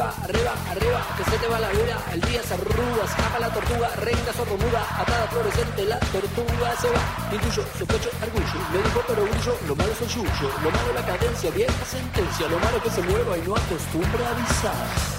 arriba, que se te va la vida, el día se arruga, escapa la tortuga, reina sordomuda, atada fluorescente, la tortuga se va, intuyo, sospecho, orgullo, me dijo pero brillo, lo malo es el yuyo, lo malo la cadencia, vieja sentencia, lo malo que se mueva y no acostumbra a avisar.